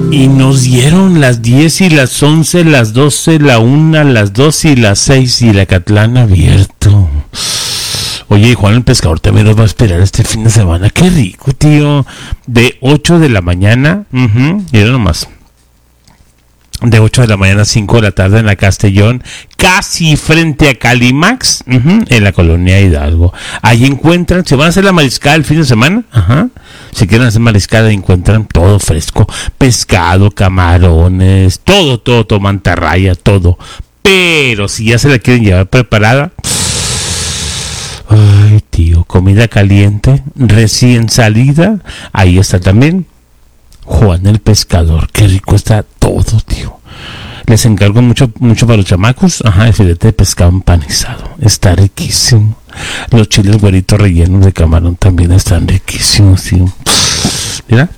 Y nos dieron las 10 y las 11, las 12, la 1, las 2 y las 6 y el Acatlán abierto. Oye, Juan el Pescador también nos va a esperar este fin de semana. Qué rico, tío. De 8 de la mañana, mira nomás. De 8 de la mañana a 5 de la tarde en la Castellón, casi frente a Calimax, en la colonia Hidalgo. Ahí encuentran, se van a hacer la mariscada el fin de semana, si quieren hacer mariscada encuentran todo fresco, pescado, camarones, todo, mantarraya, todo. Pero si ya se la quieren llevar preparada, ay tío, comida caliente, recién salida, ahí está también Juan el Pescador. Qué rico está todo, tío. Les encargo mucho para los chamacos. El filete de pescado empanizado. Está riquísimo. Los chiles güeritos rellenos de camarón también están riquísimos, tío. Mira.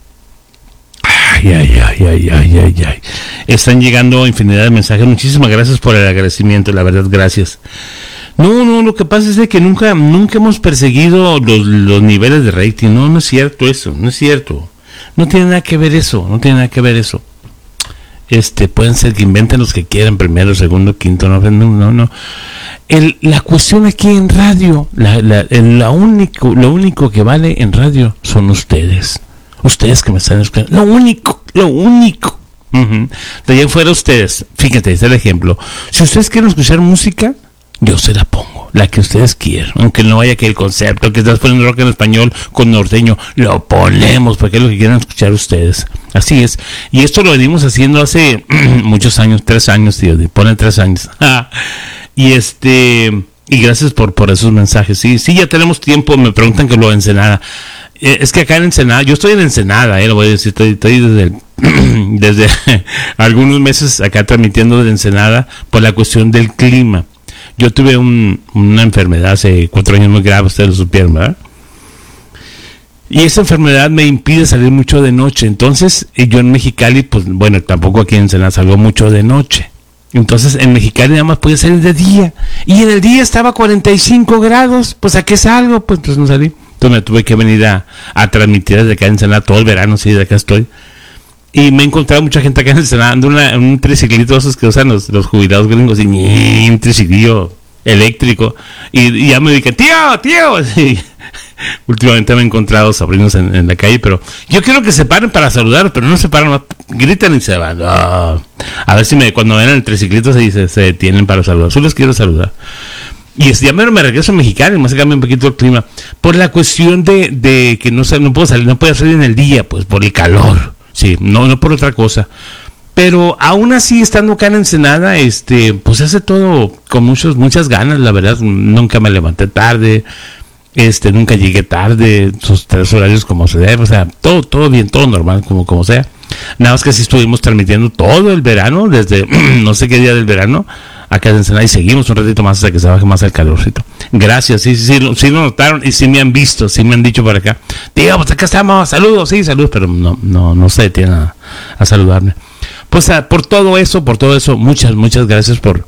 Ay. Están llegando infinidad de mensajes. Muchísimas gracias por el agradecimiento, la verdad, gracias. No, lo que pasa es de que nunca hemos perseguido los niveles de rating. No es cierto eso, no es cierto. No tiene nada que ver eso. Pueden ser que inventen los que quieran, primero, segundo, quinto, no. La cuestión aquí en radio, lo único que vale en radio son ustedes que me están escuchando, lo único. De allá fuera ustedes, fíjate, este es el ejemplo. Si ustedes quieren escuchar música, yo se la pongo, la que ustedes quieran, aunque no haya que el concepto, que estás poniendo rock en español con norteño, lo ponemos, porque es lo que quieran escuchar ustedes. Así es, y esto lo venimos haciendo hace muchos años, 3 años, tío, ponen 3 años. Y gracias por esos mensajes. Sí, ya tenemos tiempo. Me preguntan que lo de Ensenada. Es que acá en Ensenada, yo estoy en Ensenada, lo voy a decir, estoy desde algunos meses acá transmitiendo de Ensenada por la cuestión del clima. Yo tuve una enfermedad hace 4 años muy grave, ustedes lo supieron, ¿verdad? Y esa enfermedad me impide salir mucho de noche. Entonces, yo en Mexicali, pues bueno, tampoco aquí en Ensenada salgo mucho de noche. Entonces, en Mexicali nada más podía salir de día. Y en el día estaba 45 grados. Pues, ¿a qué salgo? Pues entonces no salí. Entonces me tuve que venir a transmitir desde acá en Ensenada todo el verano, sí, de acá estoy. Y me he encontrado mucha gente acá en Ensenada, ando un triciclito esos que usan los jubilados gringos, y un triciclillo eléctrico. Y ya me dije, tío. Y últimamente me he encontrado sobrinos en la calle, pero yo quiero que se paren para saludar, pero no se paran, gritan y se van. A ver si cuando ven el triciclito se detienen para saludar. Solo les quiero saludar. Y ya me regreso a Mexicali, más se cambia un poquito el clima, por la cuestión de que no puedo salir, no puedo salir en el día, pues por el calor, sí, no por otra cosa. Pero aún así, estando acá en Ensenada, pues hace todo con muchas ganas, la verdad. Nunca me levanté tarde, nunca llegué tarde, sus 3 horarios como se debe, o sea, todo bien, todo normal, como sea. Nada más que sí estuvimos transmitiendo todo el verano, desde no sé qué día del verano, acá en Ensenada, y seguimos un ratito más hasta que se baje más el calorcito. Gracias, sí lo notaron, y sí me han visto, sí me han dicho por acá, tío, pues acá estamos, saludos, pero no se detienen a saludarme. Pues por todo eso, muchas gracias por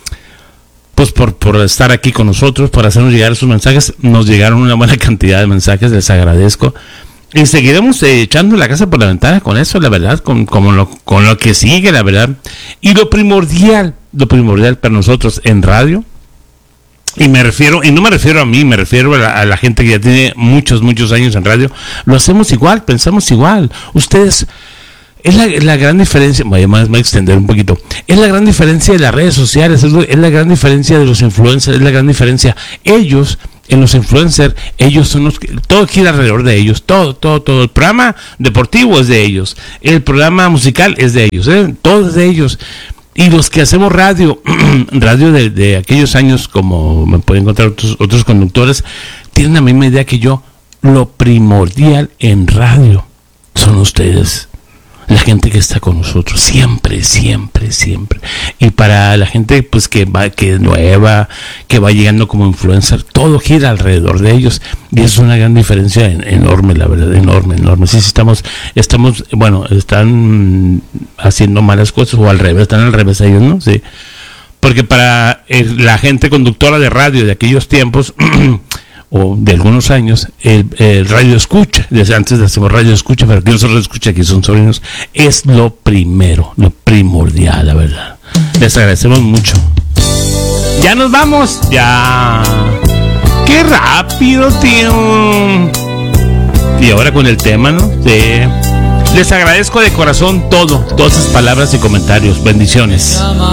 estar aquí con nosotros, por hacernos llegar esos mensajes. Nos llegaron una buena cantidad de mensajes, les agradezco. Y seguiremos echando la casa por la ventana con eso, la verdad, con lo que sigue, la verdad. Y lo primordial para nosotros en radio, y no me refiero a mí, me refiero a la gente que ya tiene muchos años en radio, lo hacemos igual, pensamos igual. Ustedes... Es la gran diferencia, voy a extender un poquito, es la gran diferencia de las redes sociales, es la gran diferencia de los influencers, es la gran diferencia. Ellos, en los influencers, ellos son los que, todo gira alrededor de ellos, todo, el programa deportivo es de ellos, el programa musical es de ellos, todo es de ellos. Y los que hacemos radio de aquellos años, como me pueden encontrar otros conductores, tienen la misma idea que yo. Lo primordial en radio son ustedes. La gente que está con nosotros, siempre. Y para la gente pues que es nueva, que va llegando como influencer, todo gira alrededor de ellos. Y eso es una gran diferencia enorme, la verdad, enorme. Sí, estamos, bueno, están haciendo malas cosas, o están al revés ellos, ¿no? Sí. Porque para la gente conductora de radio de aquellos tiempos, o de algunos años, el radio escucha, desde antes de hacer radio escucha, pero aquí no solo escucha, aquí son sobrinos, es lo primero, lo primordial, la verdad. Les agradecemos mucho. Ya nos vamos, ya. ¡Qué rápido, tío! Y ahora con el tema, ¿no? Les agradezco de corazón todas esas palabras y comentarios. Bendiciones.